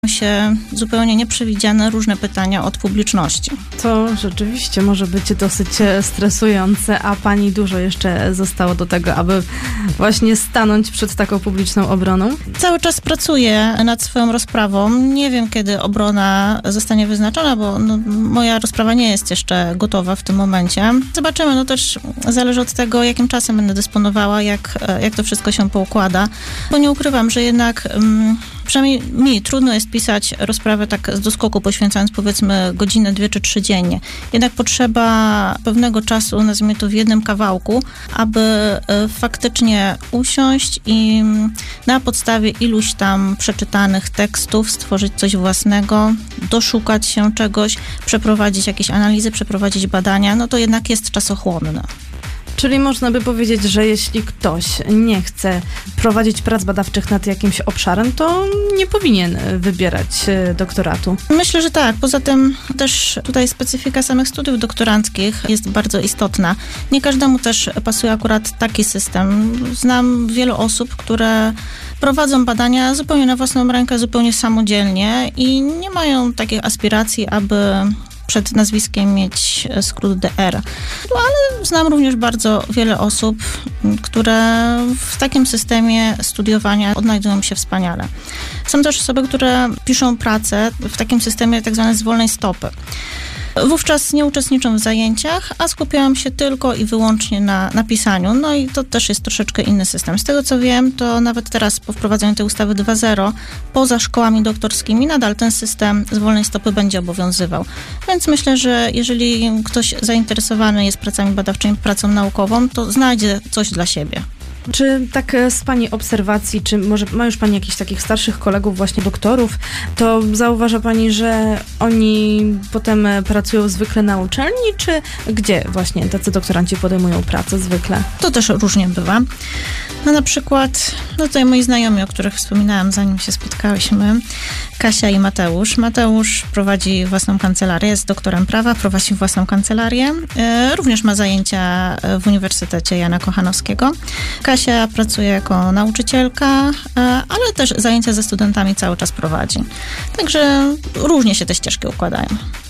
się zupełnie nieprzewidziane różne pytania od publiczności. To rzeczywiście może być dosyć stresujące, a pani dużo jeszcze zostało do tego, aby właśnie stanąć przed taką publiczną obroną? Cały czas pracuję nad swoją rozprawą. Nie wiem, kiedy obrona zostanie wyznaczona, bo moja rozprawa nie jest jeszcze gotowa w tym momencie. Zobaczymy, też zależy od tego, jakim czasem będę dysponowała, jak to wszystko się poukłada, bo nie ukrywam, że jednak przynajmniej mi trudno jest pisać rozprawę tak z doskoku, poświęcając powiedzmy godzinę, 2 czy 3 dziennie. Jednak potrzeba pewnego czasu, nazwijmy to w jednym kawałku, aby faktycznie usiąść i na podstawie iluś tam przeczytanych tekstów stworzyć coś własnego, doszukać się czegoś, przeprowadzić jakieś analizy, przeprowadzić badania, to jednak jest czasochłonne. Czyli można by powiedzieć, że jeśli ktoś nie chce prowadzić prac badawczych nad jakimś obszarem, to nie powinien wybierać doktoratu. Myślę, że tak. Poza tym też tutaj specyfika samych studiów doktoranckich jest bardzo istotna. Nie każdemu też pasuje akurat taki system. Znam wielu osób, które prowadzą badania zupełnie na własną rękę, zupełnie samodzielnie i nie mają takich aspiracji, aby przed nazwiskiem mieć skrót DR. Ale znam również bardzo wiele osób, które w takim systemie studiowania odnajdują się wspaniale. Są też osoby, które piszą pracę w takim systemie tak zwanej z wolnej stopy. Wówczas nie uczestniczą w zajęciach, a skupiałam się tylko i wyłącznie na pisaniu. I to też jest troszeczkę inny system. Z tego co wiem, to nawet teraz po wprowadzeniu tej ustawy 2.0 poza szkołami doktorskimi nadal ten system z wolnej stopy będzie obowiązywał. Więc myślę, że jeżeli ktoś zainteresowany jest pracami badawczymi, pracą naukową, to znajdzie coś dla siebie. Czy tak z pani obserwacji, czy może ma już pani jakichś takich starszych kolegów, właśnie doktorów, to zauważa pani, że oni potem pracują zwykle na uczelni, czy gdzie właśnie tacy doktoranci podejmują pracę zwykle? To też różnie bywa. Na przykład, tutaj moi znajomi, o których wspominałam, zanim się spotkałyśmy, Kasia i Mateusz. Mateusz prowadzi własną kancelarię, jest doktorem prawa, prowadzi własną kancelarię. Również ma zajęcia w Uniwersytecie Jana Kochanowskiego. Kasia pracuje jako nauczycielka, ale też zajęcia ze studentami cały czas prowadzi. Także różnie się te ścieżki układają.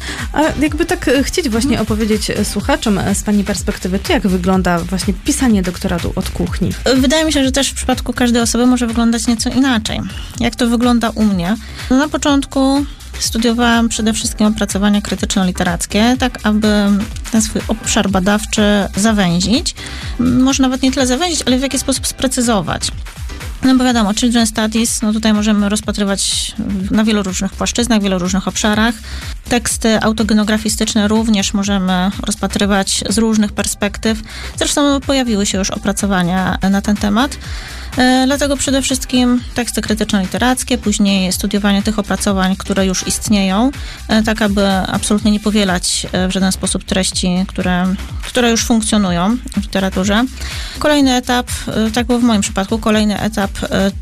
A jakby tak chcieć właśnie opowiedzieć słuchaczom z pani perspektywy, to jak wygląda właśnie pisanie doktoratu od kuchni? Wydaje mi się, że też w przypadku każdej osoby może wyglądać nieco inaczej. Jak to wygląda u mnie? Na początku studiowałam przede wszystkim opracowania krytyczno-literackie, tak aby ten swój obszar badawczy zawęzić. Może nawet nie tyle zawęzić, ale w jaki sposób sprecyzować. Bo wiadomo, Children's Studies, tutaj możemy rozpatrywać na wielu różnych płaszczyznach, wielu różnych obszarach. Teksty autogenografistyczne również możemy rozpatrywać z różnych perspektyw. Zresztą pojawiły się już opracowania na ten temat. Dlatego przede wszystkim teksty krytyczno-literackie, później studiowanie tych opracowań, które już istnieją, tak aby absolutnie nie powielać w żaden sposób treści, które już funkcjonują w literaturze. Kolejny etap, tak było w moim przypadku, kolejny etap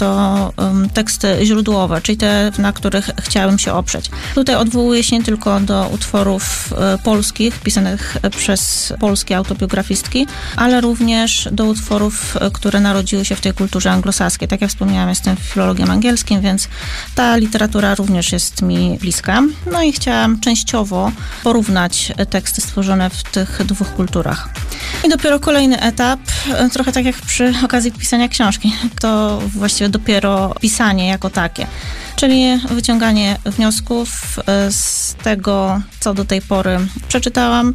to teksty źródłowe, czyli te, na których chciałabym się oprzeć. Tutaj odwołuję się nie tylko do utworów polskich, pisanych przez polskie autobiografistki, ale również do utworów, które narodziły się w tej kulturze anglosaskiej. Tak jak wspomniałam, jestem filologiem angielskim, więc ta literatura również jest mi bliska. I chciałam częściowo porównać teksty stworzone w tych dwóch kulturach. I dopiero kolejny etap, trochę tak jak przy okazji pisania książki, to właściwie dopiero pisanie jako takie. Czyli wyciąganie wniosków z tego, co do tej pory przeczytałam,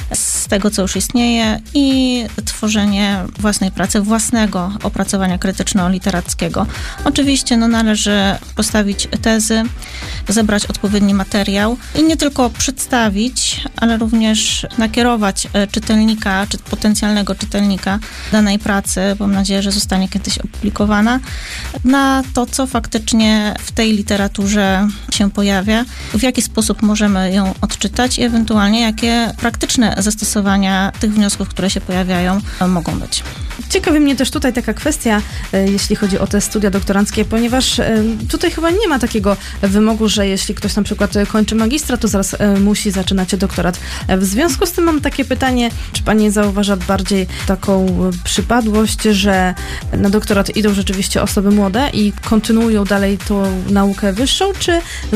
z tego, co już istnieje i tworzenie własnej pracy, własnego opracowania krytyczno-literackiego. Oczywiście należy postawić tezy, zebrać odpowiedni materiał i nie tylko przedstawić, ale również nakierować czytelnika, czy potencjalnego czytelnika danej pracy, bo mam nadzieję, że zostanie kiedyś opublikowana, na to, co faktycznie w tej literaturze się pojawia, w jaki sposób możemy ją odczytać i ewentualnie jakie praktyczne zastosowania tych wniosków, które się pojawiają, mogą być. Ciekawi mnie też tutaj taka kwestia, jeśli chodzi o te studia doktoranckie, ponieważ tutaj chyba nie ma takiego wymogu, że jeśli ktoś na przykład kończy magistra, to zaraz musi zaczynać doktorat. W związku z tym mam takie pytanie, czy pani zauważa bardziej taką przypadłość, że na doktorat idą rzeczywiście osoby młode i kontynuują dalej tą naukę wyższą, czy